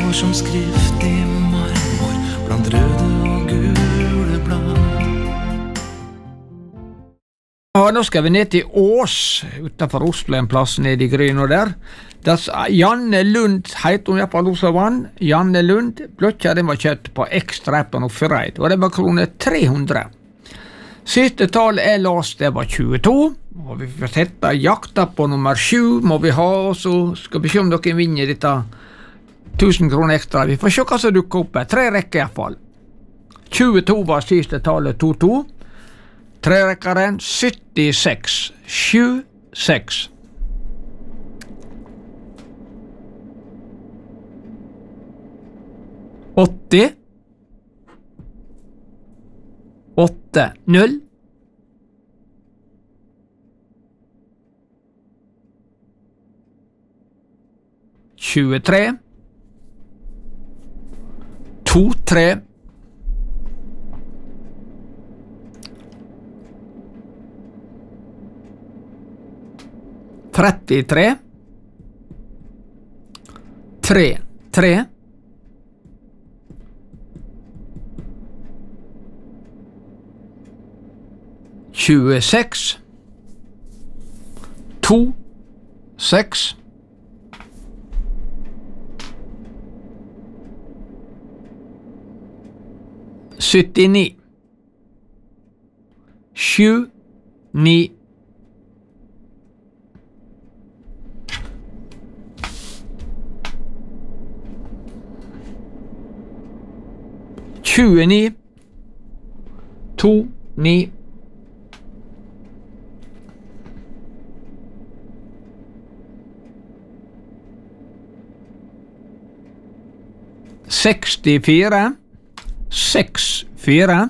står som skrift i marmor blant røde og gule blad. Ja, nå skal vi ned til Ås, utenfor Oslo, en plass nede i Gryna der. Janne Lund heter hun på Losavann. Janne Lund, bløtkja den var kjøtt på ekstra eppen og fyreid, og det var kroner 300. Siste tallet last, det var 22, og vi får sette jakta på nummer 7, må vi ha, og så skal vi se om dere vinner dette 1000 kroner ekstra. Vi får se hva som dukker opp, 3 rekker i hvert fall. 22 var siste tallet 22. 3 rekkeren 76, 76. Åtti, 8, 0, 23, 2, 3, 33, 3, 3, 26, 2, 6, 79, 7, 9, 29, 2, 9, 64, 6, 4,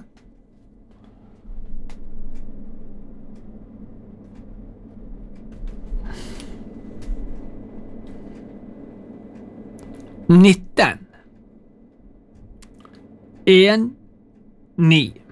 19, 1, 9.